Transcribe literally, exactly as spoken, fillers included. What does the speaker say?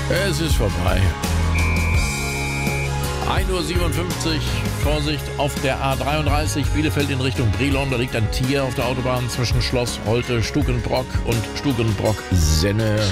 Es ist vorbei. ein Uhr siebenundfünfzig, Vorsicht auf der A dreiunddreißig, Bielefeld in Richtung Brilon. Da liegt ein Tier auf der Autobahn zwischen Schloss Holte, Stukenbrock und Stukenbrock-Senne.